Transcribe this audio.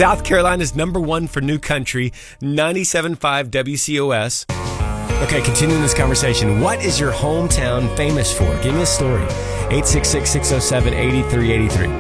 South Carolina's number one for new country, 97.5 WCOS. Okay, continuing this conversation. What is your hometown famous for? Give me a story. 866-607-8383.